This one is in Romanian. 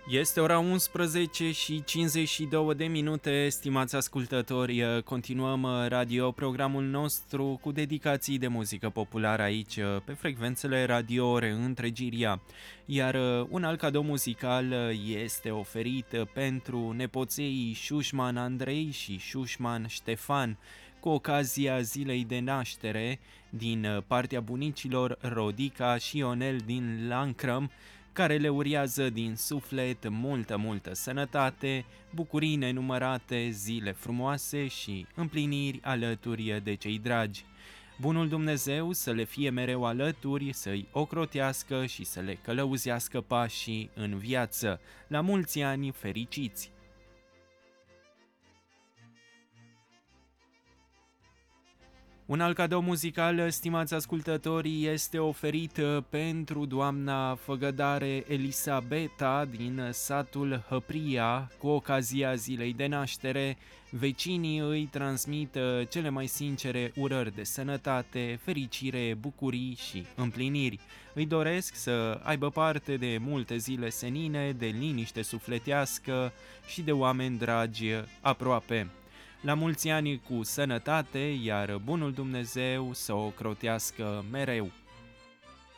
Este ora 11 și 52 de minute, stimați ascultători, continuăm programul nostru cu dedicații de muzică populară aici, pe frecvențele radio Reîntregiria. Iar un alt cadou muzical este oferit pentru nepoței Șușman Andrei și Șușman Ștefan, cu ocazia zilei de naștere din partea bunicilor Rodica și Ionel din Lancrăm, care le urează din suflet multă sănătate, bucurii nenumărate, zile frumoase și împliniri alături de cei dragi. Bunul Dumnezeu să le fie mereu alături, să-i ocrotească și să le călăuzească pașii în viață. La mulți ani fericiți! Un alt cadou muzical, stimați ascultătorii, este oferit pentru doamna Făgădare Elisabeta din satul Hăpria, cu ocazia zilei de naștere. Vecinii îi transmit cele mai sincere urări de sănătate, fericire, bucurii și împliniri. Îi doresc să aibă parte de multe zile senine, de liniște sufletească și de oameni dragi aproape. La mulți ani cu sănătate, iar bunul Dumnezeu să o crotească mereu.